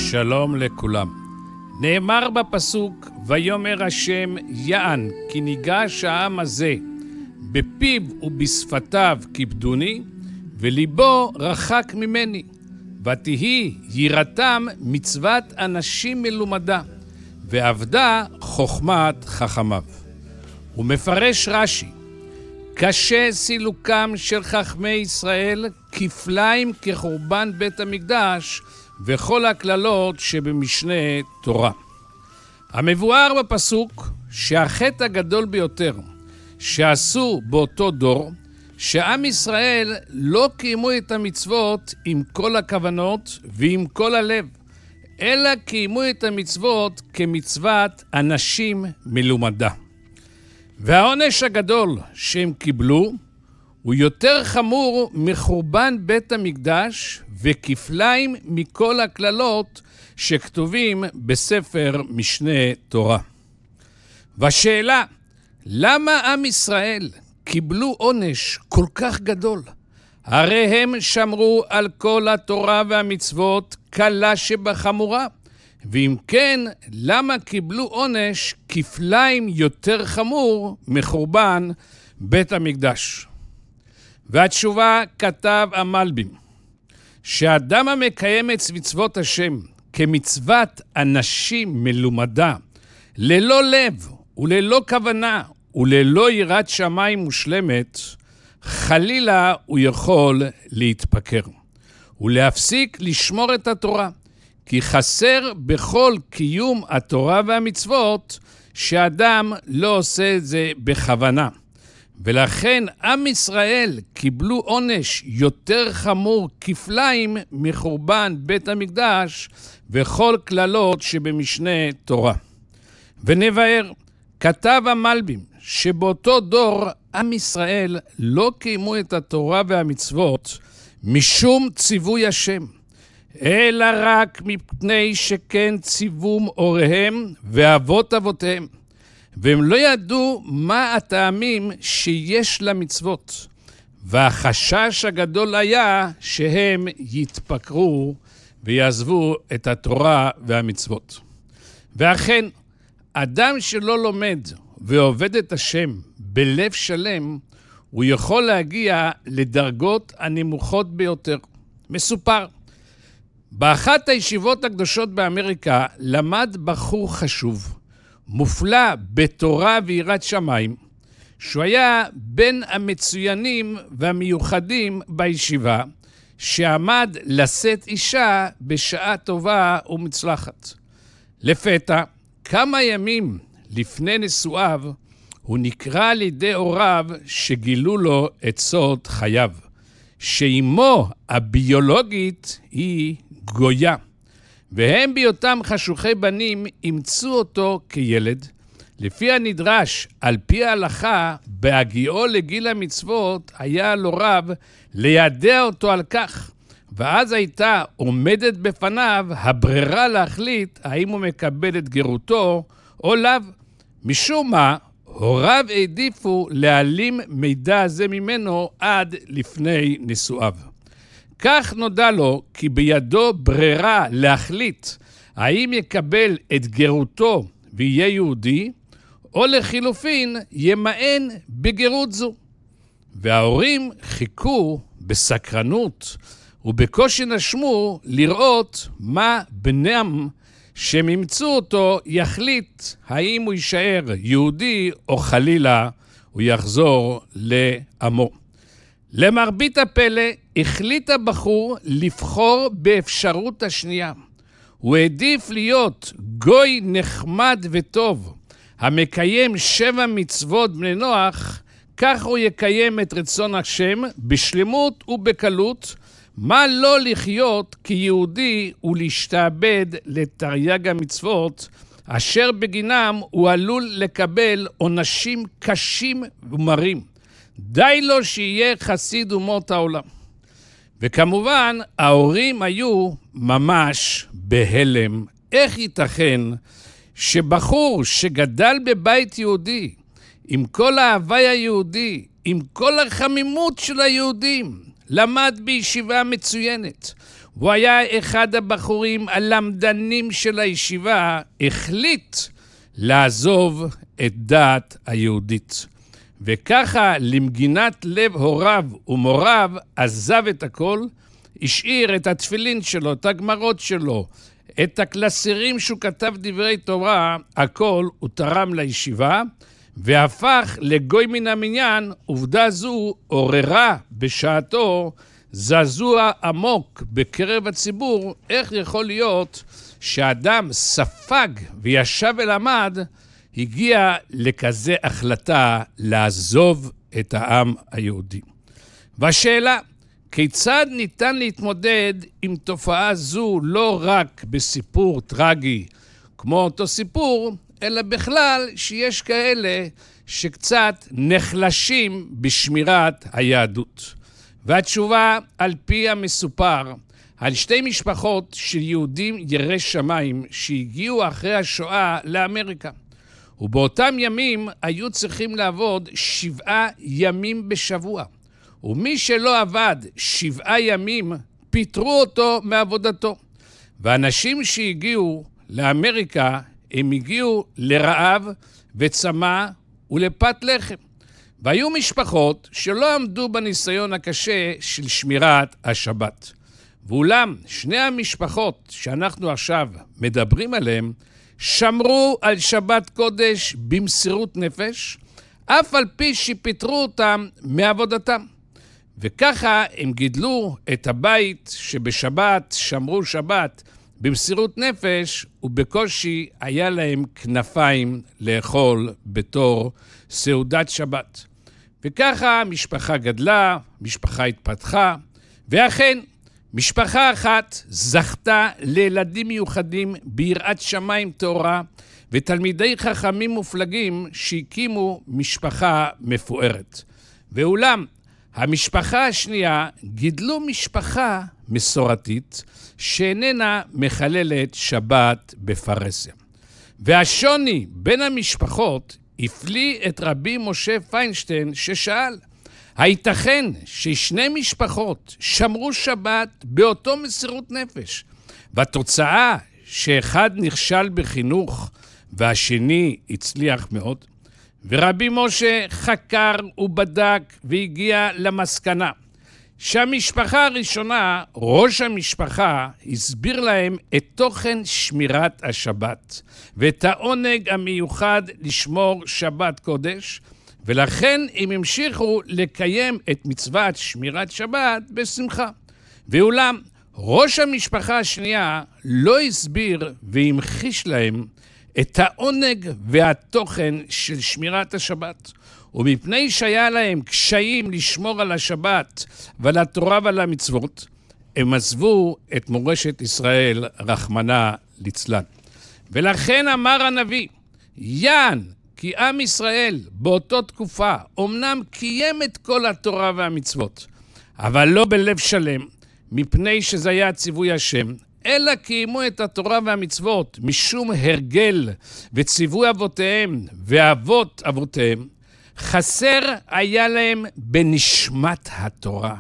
שלום לכולם. נאמר בפסוק, ויאמר השם יען, כי ניגש העם הזה, בפיו ובשפתיו כיבדוני, וליבו רחק ממני. ותהי יראתם מצוות אנשים מלומדה, ועבדה חוכמת חכמיו. ומפרש רש"י, קשה סילוקם של חכמי ישראל כפליים כחורבן בית המקדש וכל הכללות שבמשנה תורה. המבואר בפסוק שהחטא הגדול ביותר שעשו באותו דור, שעם ישראל לא קיימו את המצוות עם כל הכוונות ועם כל הלב, אלא קיימו את המצוות כמצוות אנשים מלומדה. והעונש הגדול שהם קיבלו הוא יותר חמור מחורבן בית המקדש וכפליים מכל הכללות שכתובים בספר משנה תורה. והשאלה, למה עם ישראל קיבלו עונש כל כך גדול? הרי הם שמרו על כל התורה והמצוות קלה שבחמורה, ואם כן, למה קיבלו עונש כפליים יותר חמור מחורבן בית המקדש? והתשובה כתב המלבים, שאדם המקיים את מצוות השם כמצוות אנשים מלומדה, ללא לב וללא כוונה וללא יראת שמיים מושלמת, חלילה הוא יכול להתפקר ולהפסיק לשמור את התורה, כי חסר בכל קיום התורה והמצוות שאדם לא עושה את זה בכוונה. ולכן עם ישראל קיבלו עונש יותר חמור כפליים מחורבן בית המקדש וכל כללות שבמשנה תורה. ונבהר, כתב המלבים שבאותו דור עם ישראל לא קיימו את התורה והמצוות משום ציווי השם, אלא רק מפני שכן ציוום הוריהם ואבות אבותיהם, והם לא ידעו מה הטעמים שיש למצוות, והחשש הגדול היה שהם יתפקרו ויעזבו את התורה והמצוות. ואכן, אדם שלא לומד ועובד את השם בלב שלם, הוא יכול להגיע לדרגות הנמוכות ביותר. מסופר, באחת הישיבות הקדושות באמריקה למד בחור חשוב, מופלא בתורה ויראת שמיים, שהוא היה בין המצוינים והמיוחדים בישיבה, שעמד לשאת אישה בשעה טובה ומצלחת. לפתע, כמה ימים לפני נישואיו, הוא נקרא על ידי הוריו שגילו לו את סוד חייו, שאמו הביולוגית היא גויה, והם בהיותם חשוכי בנים אימצו אותו כילד, לפי הנדרש על פי ההלכה בהגיעו לגיל המצוות היה על הוריו לידע אותו על כך, ואז הייתה עומדת בפניו הברירה להחליט האם הוא מקבל את גרותו או לאו. משום מה הוריו העדיפו להעלים מידע זה ממנו עד לפני נישואיו. כך נודע לו כי בידו ברירה להחליט האם יקבל את גרותו ויהיה יהודי, או לחילופין ימען בגרות זו. וההורים חיכו בסקרנות ובקושי נשמו לראות מה בנם שהם ימצאו אותו יחליט האם הוא יישאר יהודי או חלילה הוא יחזור לעמו. למרבית הפלא החליט הבחור לבחור באפשרות השנייה. הוא העדיף להיות גוי נחמד וטוב, המקיים 7 מצוות בני נוח, כך הוא יקיים את רצון השם בשלמות ובקלות, מה לא לחיות כיהודי ולהשתעבד לתרי"ג המצוות, אשר בגינם הוא עלול לקבל עונשים קשים ומרים. די לו שיהיה חסיד אומות העולם. וכמובן, ההורים היו ממש בהלם. איך ייתכן שבחור שגדל בבית יהודי, עם כל ההווי היהודי, עם כל החמימות של היהודים, למד בישיבה מצוינת, והוא היה אחד הבחורים הלמדנים של הישיבה, החליט לעזוב את דת היהודית. וככה למגינת לב הוריו ומוריו עזב את הכל, השאיר את התפילין שלו, את הגמרות שלו, את הקלסרים שהוא כתב דברי תורה, הכל הוא תרם לישיבה, והפך לגוי מן המניין. עובדה זו עוררה בשעתו זעזוע עמוק בקרב הציבור. איך יכול להיות שאדם ספג וישב ולמד, הגיע לכזה החלטה לעזוב את העם היהודי? והשאלה, כיצד ניתן להתמודד עם תופעה זו לא רק בסיפור טרגי כמו אותו סיפור, אלא בכלל שיש כאלה שקצת נחלשים בשמירת היהדות? והתשובה, על פי המסופר, על שתי משפחות של יהודים יראי שמיים שהגיעו אחרי השואה לאמריקה. ובאותם ימים היו צריכים לעבוד 7 ימים בשבוע. ומי שלא עבד 7 ימים, פיטרו אותו מעבודתו. ואנשים שהגיעו לאמריקה, הם הגיעו לרעב וצמא ולפת לחם. והיו משפחות שלא עמדו בניסיון הקשה של שמירת השבת. ואולם, שני המשפחות שאנחנו עכשיו מדברים עליהם, שמרו על שבת קודש במסירות נפש, אף על פי שפיטרו אותם מעבודתם. וככה הם גידלו את הבית שבשבת שמרו שבת במסירות נפש, ובקושי היה להם כנפיים לאכול בתור סעודת שבת. וככה המשפחה גדלה, משפחה התפתחה, ואכן משפחה אחת זכתה לילדים מיוחדים ביראת שמיים תורה, ותלמידי חכמים מופלגים שהקימו משפחה מפוארת. ואולם, המשפחה השנייה גידלו משפחה מסורתית שאיננה מחללת שבת בפרהסיה. והשוני בין המשפחות הפליא את רבי משה פיינשטיין ששאל, הייתכן ששני משפחות שמרו שבת באותו מסירות נפש, והתוצאה שאחד נכשל בחינוך והשני הצליח מאוד? ורבי משה חקר ובדק והגיע למסקנה שהמשפחה הראשונה, ראש המשפחה, הסביר להם את תוכן שמירת השבת ואת העונג המיוחד לשמור שבת קודש, ולכן הם המשיכו לקיים את מצוות שמירת שבת בשמחה. ואולם, ראש המשפחה השנייה לא הסביר והמחיש להם את העונג והתוכן של שמירת השבת. ומפני שהיה להם קשיים לשמור על השבת ועל התורה ועל המצוות, הם עזבו את מורשת ישראל רחמנא ליצלן. ולכן אמר הנביא, יען כי עם ישראל באותו תקופה אמנם קיים את כל התורה והמצוות, אבל לא בלב שלם, מפני שזה היה ציווי השם, אלא קיימו את התורה והמצוות משום הרגל וציווי אבותיהם ואבות אבותיהם. חסר היה להם בנשמת התורה,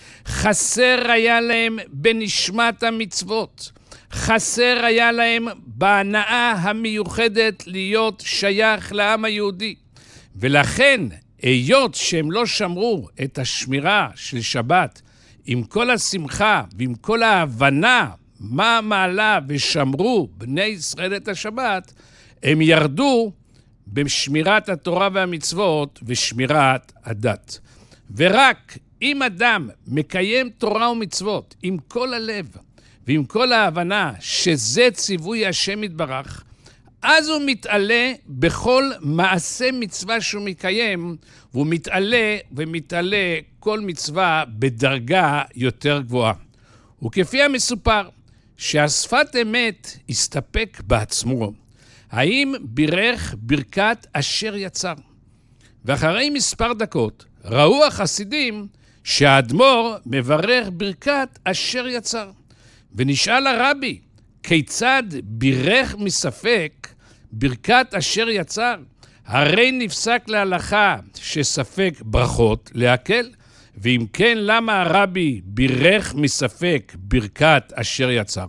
חסר היה להם בנשמת המצוות, חסר היה להם בהנאה המיוחדת להיות שייך לעם היהודי. ולכן, היות שהם לא שמרו את השמירה של שבת עם כל השמחה ועם כל ההבנה מה מעלה ושמרו בני ישראל את השבת, הם ירדו בשמירת התורה והמצוות ושמירת הדת. ורק אם אדם מקיים תורה ומצוות עם כל הלב ועם כל ההבנה שזה ציווי השם יתברך, אז הוא מתעלה בכל מעשה מצווה שהוא מקיים, והוא מתעלה כל מצווה בדרגה יותר גבוהה. וכפי המסופר, שהשפת אמת הסתפק בעצמו, האם בירך ברכת אשר יצר? ואחרי מספר דקות ראו החסידים שהאדמו"ר מברך ברכת אשר יצר. ונשאל הרבי, כיצד בירך מספק ברכת אשר יצר? הרי נפסק להלכה שספק ברכות להקל, ואם כן, למה הרבי בירך מספק ברכת אשר יצר?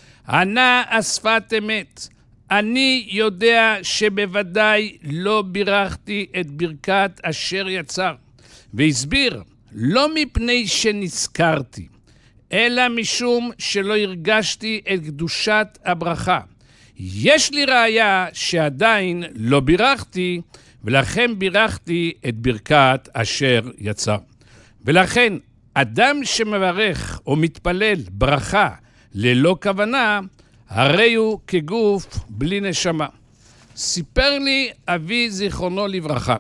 ענה השפת אמת, אני יודע שבוודאי לא בירכתי את ברכת אשר יצר. והסביר, לא מפני שנזכרתי, אלא משום שלא הרגשתי את קדושת הברכה. יש לי ראיה שעדיין לא בירכתי, ולכן בירכתי את ברכת אשר יצר. ולכן, אדם שמברך או מתפלל ברכה ללא כוונה, הרי הוא כגוף בלי נשמה. סיפר לי אבי זיכרונו לברכה,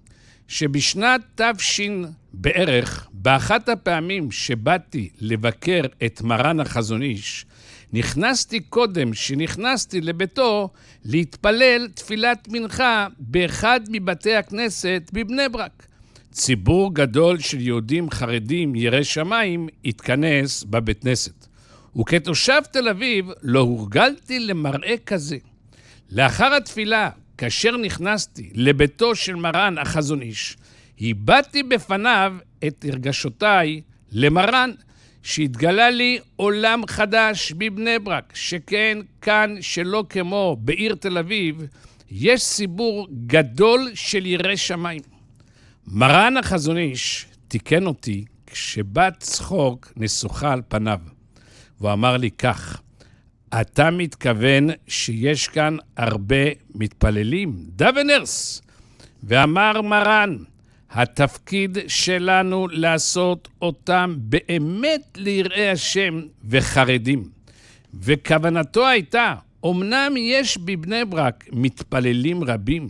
שבשנת תש"ן בערך, באחת הפעמים שבאתי לבקר את מרן החזון איש, נכנסתי קודם שנכנסתי לביתו להתפלל תפילת מנחה באחד מבתי הכנסת בבני ברק. ציבור גדול של יהודים חרדים יראי שמיים התכנס בבית כנסת. וכתושב תל אביב לא הורגלתי למראה כזה. לאחר התפילה, כאשר נכנסתי לביתו של מרן החזון איש, הבעתי בפניו את הרגשותיי למרן, שהתגלה לי עולם חדש בבני ברק, שכן כאן שלא כמו בעיר תל אביב, יש ציבור גדול של יראי שמיים. מרן החזון איש תיקן אותי כשבת צחוק נסוכה על פניו, והוא אמר לי כך, אתה מתכוון שיש כאן הרבה מתפללים, דוונרס. ואמר מרן, התפקיד שלנו לעשות אותם באמת ליראי השם וחרדים. וכוונתו הייתה, אמנם יש בבני ברק מתפללים רבים,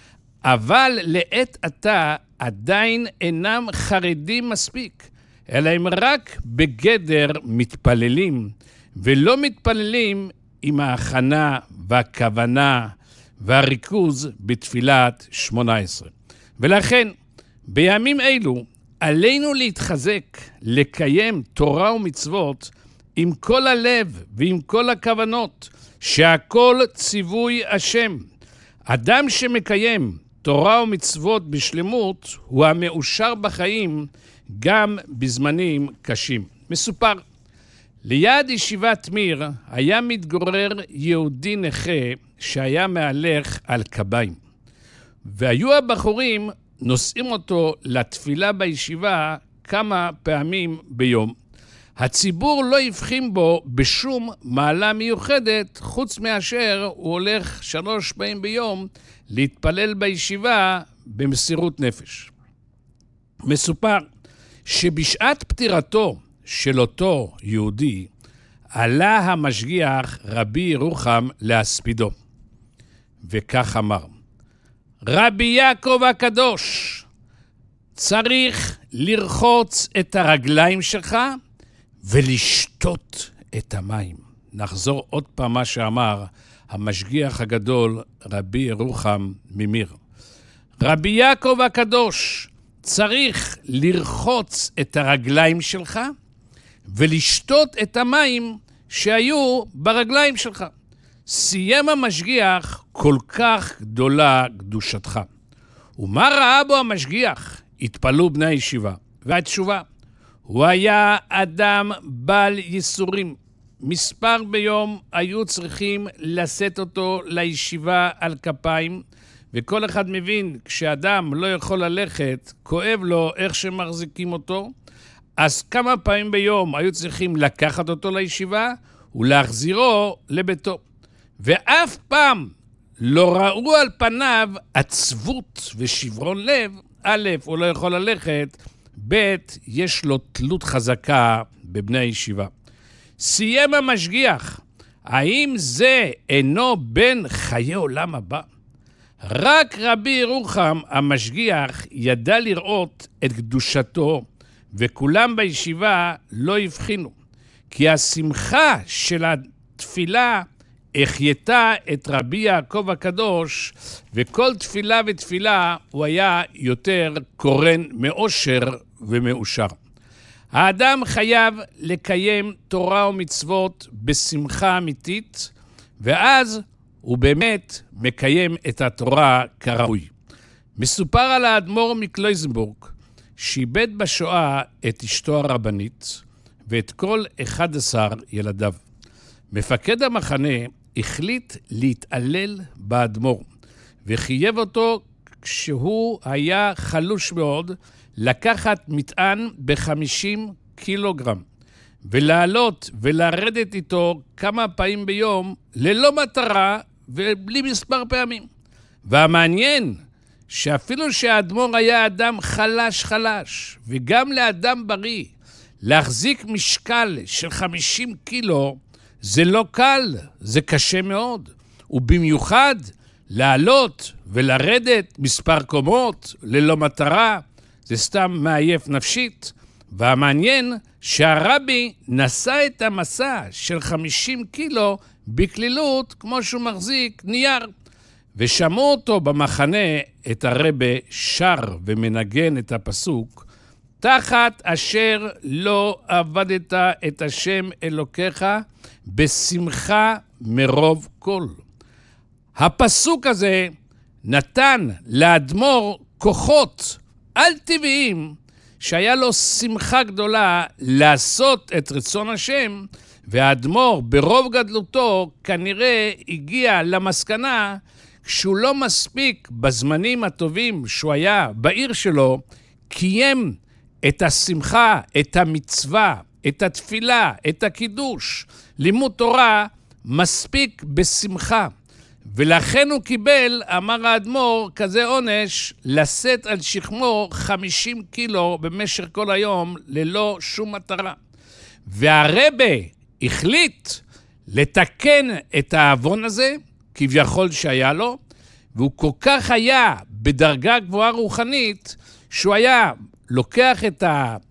אבל לעת עתה עדיין אינם חרדים מספיק, אלא הם רק בגדר מתפללים, ולא מתפללים עם ההכנה והכוונה והריכוז בתפילת 18. ולכן, בימים אלו, עלינו להתחזק, לקיים תורה ומצוות עם כל הלב ועם כל הכוונות, שהכל ציווי השם. אדם שמקיים תורה ומצוות בשלמות, הוא המאושר בחיים גם בזמנים קשים. מסופר, ליד ישיבת מיר היה מתגורר יהודי נכה שהיה מהלך על קביים. והיו הבחורים נושאים אותו לתפילה בישיבה כמה פעמים ביום. הציבור לא הבחין בו בשום מעלה מיוחדת, חוץ מאשר הוא הולך 3 פעמים ביום להתפלל בישיבה במסירות נפש. מסופר שבשעת פטירתו של אותו יהודי, עלה המשגיח רבי ירוחם להספידו, וכך אמר, רבי יעקב הקדוש, צריך לרחוץ את הרגליים שלך ולשתות את המים. נחזור עוד פעם מה שאמר המשגיח הגדול רבי ירוחם ממיר. רבי יעקב הקדוש, צריך לרחוץ את הרגליים שלך ולשתות את המים שהיו ברגליים שלך. סיים המשגיח, כל כך גדולה קדושתך. ומה ראה בו המשגיח? התפלאו בני הישיבה. והתשובה, הוא היה אדם בעל ייסורים. מספר ביום היו צריכים לשאת אותו לישיבה על כפיים, וכל אחד מבין, כשאדם לא יכול ללכת, כואב לו איך שמחזיקים אותו, אז כמה פעמים ביום היו צריכים לקחת אותו לישיבה ולהחזירו לביתו. ואף פעם לא ראו על פניו עצבות ושברון לב. א', הוא לא יכול ללכת, ב', יש לו תלות חזקה בבני הישיבה. סיים המשגיח, האם זה אינו בן חיי עולם הבא? רק רבי ירוחם המשגיח ידע לראות את קדושתו, וכולם בישיבה לא הבחינו, כי השמחה של התפילה החייתה את רבי יעקב הקדוש, וכל תפילה ותפילה הוא היה יותר קורן מאושר ומאושר. האדם חייב לקיים תורה ומצוות בשמחה אמיתית, ואז הוא באמת מקיים את התורה כראוי. מסופר על האדמו"ר מקלויזנבורג, שאיבד בשואה את אשתו הרבנית ואת כל 11 ילדיו. מפקד המחנה החליט להתעלל באדמו"ר, וחייב אותו כשהוא היה חלוש מאוד לקחת מטען ב-50 קילוגרם, ולעלות ולרדת איתו כמה פעמים ביום ללא מטרה ובלי מספר פעמים. והמעניין שאפילו שהאדמו"ר היה אדם חלש, וגם לאדם בריא, להחזיק משקל של 50 קילו זה לא קל, זה קשה מאוד. ובמיוחד לעלות ולרדת מספר קומות ללא מטרה, זה סתם מעייף נפשית. והמעניין שהרבי נשא את המסע של 50 קילו בכלילות כמו שהוא מחזיק נייר. ושמעו אותו במחנה את הרבי שר ומנגן את הפסוק, תחת אשר לא עבדת את השם אלוקיך בשמחה מרוב כל. הפסוק הזה נתן לאדמו"ר כוחות על טבעיים, שהיה לו שמחה גדולה לעשות את רצון השם, והאדמו"ר ברוב גדלותו כנראה הגיע למסקנה שהוא לא מספיק בזמנים הטובים שהוא היה בעיר שלו, קיים את השמחה, את המצווה, את התפילה, את הקידוש, לימוד תורה, מספיק בשמחה. ולכן הוא קיבל, אמר האדמו"ר, כזה עונש, לשאת על שכמו 50 קילו במשך כל היום, ללא שום מטרה. והרבי החליט לתקן את העוון הזה, כביכול שהיה לו, והוא כל כך היה בדרגה גבוהה רוחנית, שהוא היה לוקח את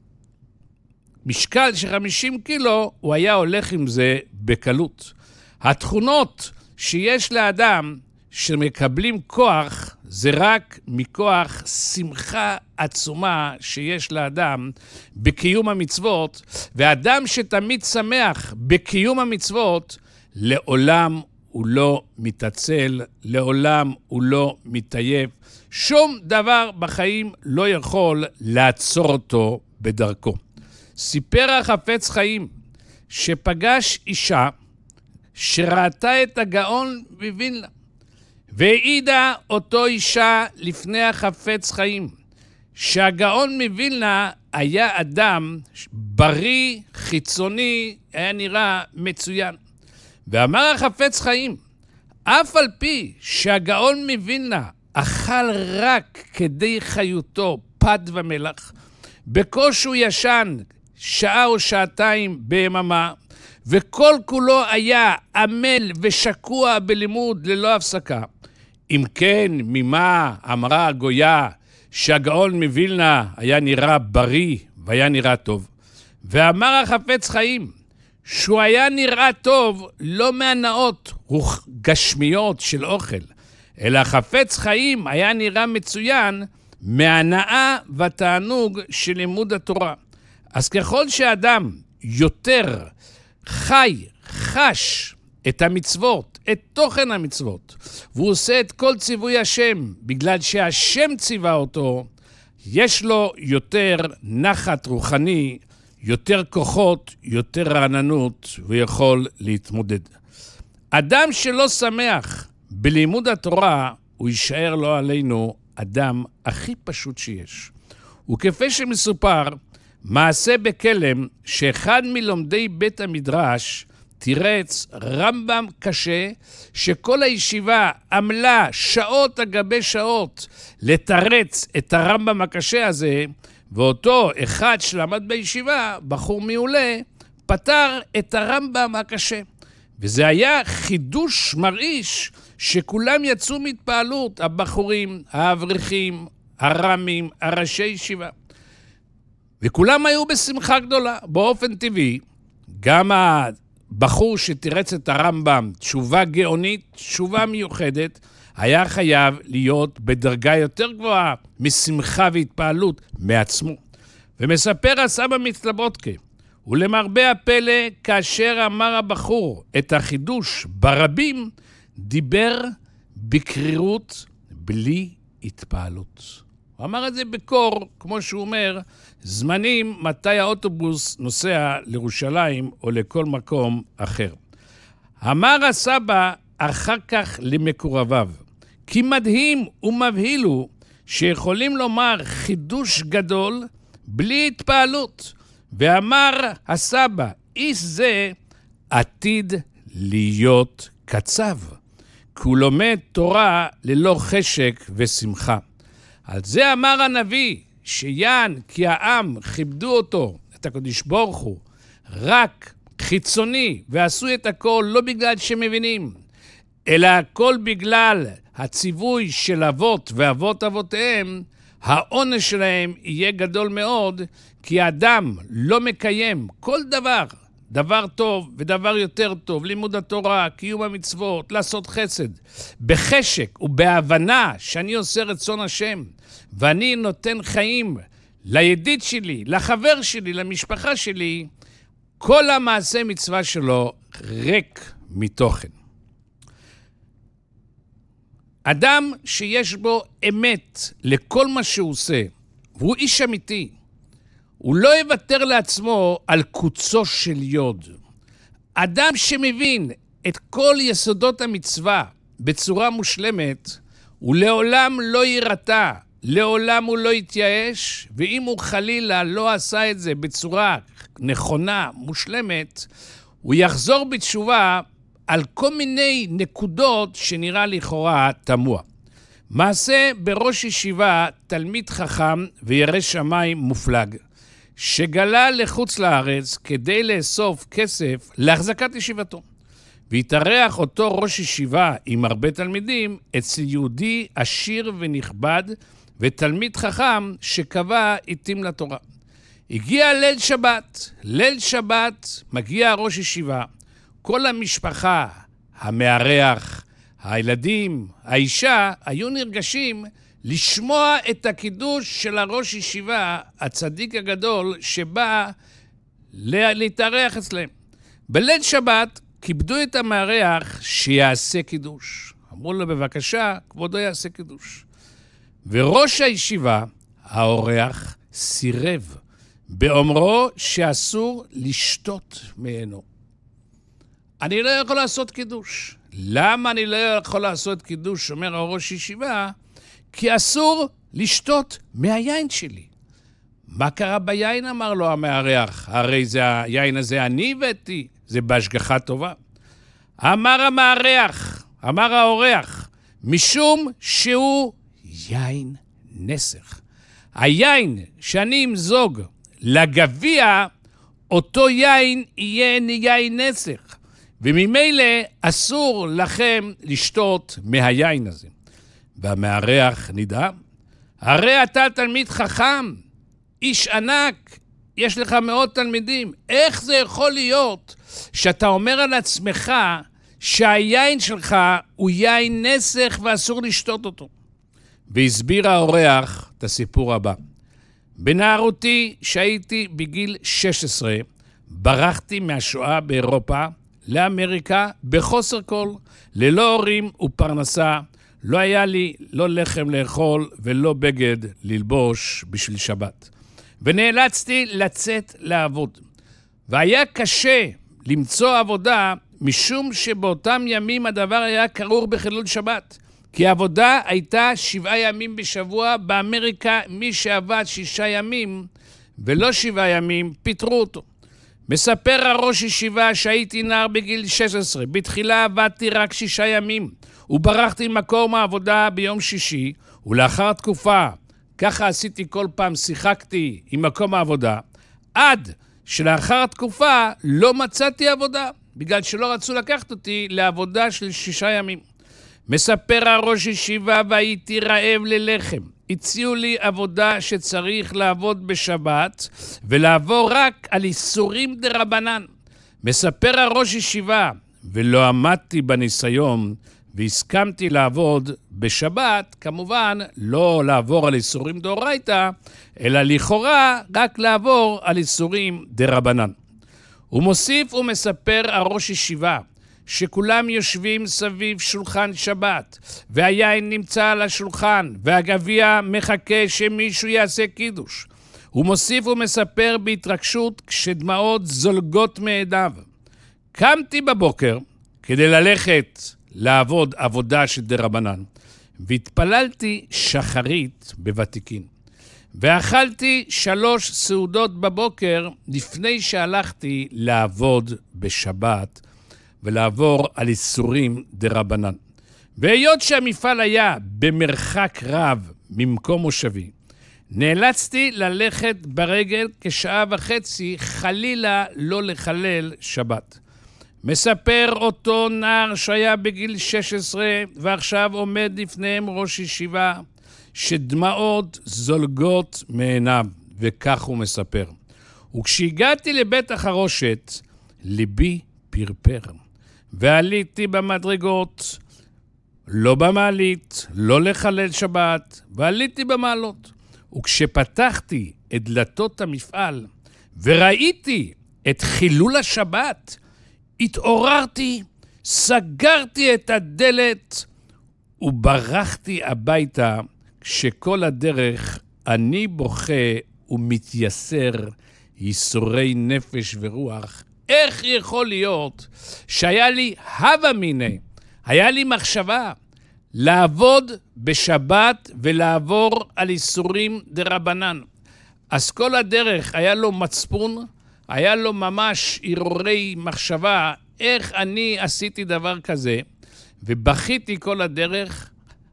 המשקל של 50 קילו, הוא היה הולך עם זה בקלות. התכונות שיש לאדם שמקבלים כוח, זה רק מכוח שמחה עצומה שיש לאדם בקיום המצוות, ואדם שתמיד שמח בקיום המצוות, לעולם הוא לא מתעצל, לעולם הוא לא מתעייף, שום דבר בחיים לא יכול לעצור אותו בדרכו. סיפר החפץ חיים שפגש אישה שראתה את הגאון מווילנה, והעידה אותו אישה לפני החפץ חיים, שהגאון מווילנה היה אדם בריא, חיצוני, היה נראה מצוין. ואמר החפץ חיים, אף על פי שהגאון מווילנה אכל רק כדי חיותו פת ומלח, בקושי הוא ישן שעה או שעתיים ביממה, וכל כולו היה עמל ושקוע בלימוד ללא הפסקה. אם כן, ממה אמרה הגויה שהגאון מווילנה היה נראה בריא והיה נראה טוב? ואמר החפץ חיים שהוא היה נראה טוב לא מהנאות גשמיות של אוכל, אלא החפץ חיים היה נראה מצוין מהנאה והתענוג של לימוד התורה. אז ככל שאדם יותר חש את המצוות, את תוכן המצוות, והוא עושה את כל ציווי השם, בגלל שהשם ציווה אותו, יש לו יותר נחת רוחני, יותר כוחות, יותר רעננות, והוא יכול להתמודד. אדם שלא שמח בלימוד התורה, הוא יישאר לו עלינו אדם הכי פשוט שיש. וכפי שמסופר, מעשה בכלם שאחד מלומדי בית המדרש תירץ רמב"ם קשה, שכל הישיבה עמלה שעות אגבי שעות לתרץ את הרמב"ם הקשה הזה, ואותו אחד שלמד בישיבה, בחור מעולה, פתר את הרמב"ם הקשה. וזה היה חידוש מרעיש שכולם יצאו מהתפעלות, הבחורים, האברכים, הרמים, הראשי ישיבה. וכולם היו בשמחה גדולה. באופן טבעי, גם הבחור שתירץ את הרמב"ם, תשובה גאונית, תשובה מיוחדת, היה חייב להיות בדרגה יותר גבוהה משמחה והתפעלות מעצמו. ומספר הסבא מצלבודקה, ולמרבה הפלא, כאשר אמר הבחור את החידוש ברבים, דיבר בקרירות בלי התפעלות. הוא אמר את זה בקור, כמו שהוא אומר, זמנים מתי האוטובוס נוסע לירושלים או לכל מקום אחר. אמר הסבא אחר כך למקורביו, כי מדהים ומבהיל הוא שיכולים לומר חידוש גדול בלי התפעלות. ואמר הסבא, איש זה עתיד להיות קצב, כי הוא לומד תורה ללא חשק ושמחה. על זה אמר הנביא, שיען כי העם כיבדו אותו, את הקדוש ברוך הוא, רק חיצוני, ועשו את הכל לא בגלל שמבינים, אלא הכל בגלל הציווי של אבות ואבות אבותיהם, העונש שלהם יהיה גדול מאוד, כי האדם לא מקיים כל דבר טוב ודבר יותר טוב, לימוד התורה, קיום המצוות, לעשות חסד, בחשק ובהבנה שאני עושה רצון השם, ואני נותן חיים לידיד שלי, לחבר שלי, למשפחה שלי, כל המעשה מצווה שלו ריק מתוכן. אדם שיש בו אמת לכל מה שהוא עושה, והוא איש אמיתי, הוא לא יוותר לעצמו על קוצו של יוד. אדם שמבין את כל יסודות המצווה בצורה מושלמת, הוא לעולם לא יירתע, לעולם הוא לא יתייאש, ואם הוא חלילה לא עשה את זה בצורה נכונה, מושלמת, הוא יחזור בתשובה על כל מיני נקודות שנראה לכאורה תמוה. מעשה בראש ישיבה תלמיד חכם וירא שמיים מופלג, שגלה לחוץ לארץ כדי לאסוף כסף להחזקת ישיבתו. והתארח אותו ראש ישיבה עם הרבה תלמידים אצל יהודי עשיר ונכבד ותלמיד חכם שקבע עיתים לתורה. הגיע ליל שבת מגיע ראש ישיבה, כל המשפחה, המארח, הילדים, האישה, היו נרגשים לשמוע את הקידוש של הראש ישיבה, הצדיק הגדול, שבא להתארח אצלם. בליל שבת כיבדו את המארח שיעשה קידוש. אמרו לו, בבקשה, כבודו יעשה קידוש. וראש הישיבה, האורח, סירב, באומרו שאסור לשתות מעינו. אני לא יכול לעשות קידוש. למה אני לא יכול לעשות קידוש, אומר הראש ישיבה? כי אסור לשתות מהיין שלי. מה קרה ביין, אמר לו המארח? הרי זה היין הזה אני הבאתי, זה בהשגחה טובה. אמר האורח, משום שהוא יין נסך. היין שאני אמזוג לגביע, אותו יין יהיה יין נסך. וממילא אסור לכם לשתות מהיין הזה. והמארח נדהם, הרי אתה תלמיד חכם, איש ענק, יש לך מאות תלמידים, איך זה יכול להיות שאתה אומר על עצמך שהיין שלך הוא יין נסך ואסור לשתות אותו? והסביר האורח את הסיפור הבא. בנערותי שהייתי בגיל 16, ברחתי מהשואה באירופה לאמריקה בחוסר כל, ללא הורים ופרנסה, לא היה לי לא לחם לאכול ולא בגד ללבוש בשביל שבת. ונאלצתי לצאת לעבוד. והיה קשה למצוא עבודה, משום שבאותם ימים הדבר היה קרור בחילול שבת. כי העבודה הייתה 7 ימים בשבוע, באמריקה מי שעבד 6 ימים ולא 7 ימים פיטרו אותו. מספר הראש ישיבה שהייתי נער בגיל 16, בתחילה עבדתי רק 6 ימים, וברחתי ממקום העבודה ביום שישי, ולאחר תקופה, ככה עשיתי כל פעם, שיחקתי עם מקום העבודה, עד שלאחר התקופה לא מצאתי עבודה, בגלל שלא רצו לקחת אותי לעבודה של 6 ימים. מספר הראש ישיבה והייתי רעב ללחם. הציעו לי עבודה שצריך לעבוד בשבת ולעבור רק על איסורים דרבנן. מספר הראש ישיבה ולא עמדתי בניסיון והסכמתי לעבוד בשבת, כמובן לא לעבור על איסורים דאורייתא, אלא לכאורה רק לעבור על איסורים דרבנן. הוא מוסיף ומספר הראש ישיבה שכולם יושבים סביב שולחן שבת, והיין נמצא על השולחן, והגביע מחכה שמישהו יעשה קידוש. הוא מוסיף ומספר בהתרגשות כשדמעות זולגות מעיניו. קמתי בבוקר כדי ללכת לעבוד עבודה של דרבנן, והתפללתי שחרית בוותיקין. ואכלתי 3 סעודות בבוקר לפני שהלכתי לעבוד בשבת ולעבור על איסורים דרבנן. והיות שהמפעל היה במרחק רב ממקום מושבי, נאלצתי ללכת ברגל כשעה וחצי חלילה לא לחלל שבת. מספר אותו נער שהיה בגיל 16 ועכשיו עומד לפניהם ראש ישיבה, שדמעות זולגות מעיניו, וכך הוא מספר. וכשהגעתי לבית החרושת, ליבי פרפר, ועליתי במדרגות, לא במעלית, לא לחלל שבת, ועליתי במעלות. וכשפתחתי את דלתות המפעל, וראיתי את חילול השבת, התעוררתי, סגרתי את הדלת, וברחתי הביתה, כשכל הדרך אני בוכה ומתייסר ייסורי נפש ורוח. איך יכול להיות שהיה לי הווה מיני, היה לי מחשבה לעבוד בשבת ולעבור על איסורים דרבנן. אז כל הדרך היה לו מצפון, היה לו ממש הרהורי מחשבה איך אני עשיתי דבר כזה, ובכיתי כל הדרך.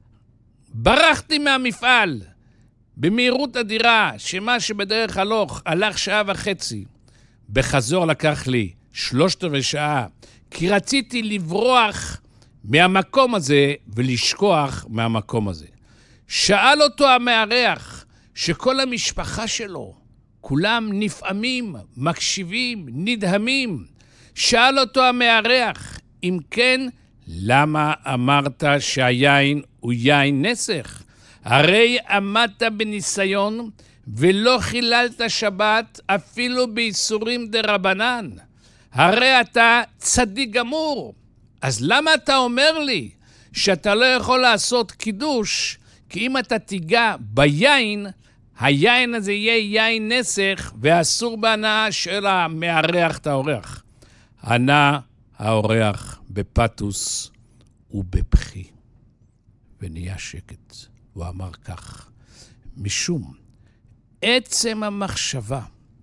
ברחתי מהמפעל במהירות אדירה, שמה שבדרך הלך שעה וחצי. בחזור לקח לי 3/4 שעה, כי רציתי לברוח מהמקום הזה ולשכוח מהמקום הזה. שאל אותו המארח שכל המשפחה שלו, כולם נפעמים, מקשיבים, נדהמים. שאל אותו המארח, אם כן, למה אמרת שהיין הוא יין נסך? הרי עמדת בניסיון ולא חיללת שבת אפילו באיסורים דרבנן. הרי אתה צדיק גמור. אז למה אתה אומר לי שאתה לא יכול לעשות קידוש? כי אם אתה תיגע ביין, היין הזה יהיה יין נסך, ואסור בהנאה של המארח את האורח. ענה האורח בפתוס ובבכי, ונהיה שקט. הוא אמר כך, משום עצם המחשבה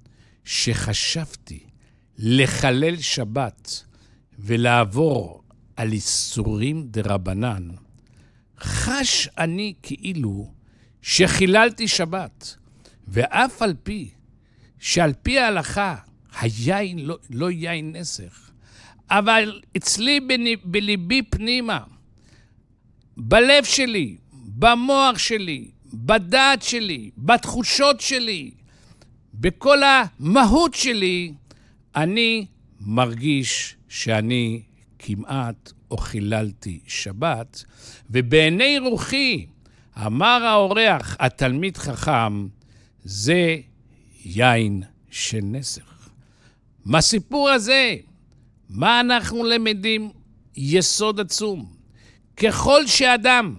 שחשבתי לחלל שבת ולעבור על איסורים דרבנן, חש אני כאילו שחיללתי שבת, ואף על פי שעל פי ההלכה היין לא יין נסך, אבל אצלי בליבי פנימה, בלב שלי, במוח שלי, בדעת שלי, בתחושות שלי, בכל המהות שלי, אני מרגיש שאני כמעט או חיללתי שבת, ובעיני רוחי, אמר האורח, התלמיד חכם, זה יין של נסך. מהסיפור הזה, מה אנחנו למדים? יסוד עצום. ככל שאדם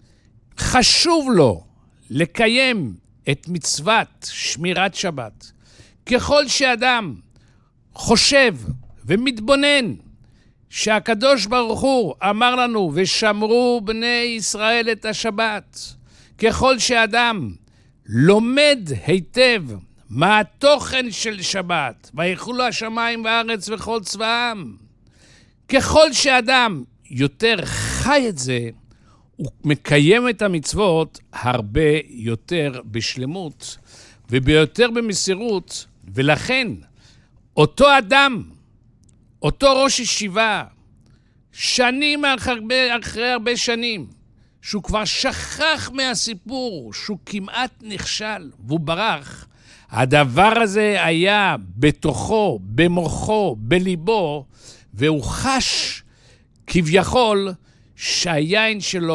חשוב לו לקיים את מצוות שמירת שבת, ככל שאדם חושב ומתבונן שהקדוש ברוך הוא אמר לנו ושמרו בני ישראל את השבת, ככל שאדם לומד היטב מה התוכן של שבת, ויחולו השמיים והארץ וכל צבאם, ככל שאדם יותר חי את זה, הוא מקיים את המצוות הרבה יותר בשלמות וביותר במסירות. ולכן אותו אדם, אותו ראש ישיבה, שנים אחרי הרבה שנים, שהוא כבר שכח מהסיפור, שהוא כמעט נכשל והוא ברח, הדבר הזה היה בתוכו, במוחו, בליבו, והוא חש כביכול שהיין שלו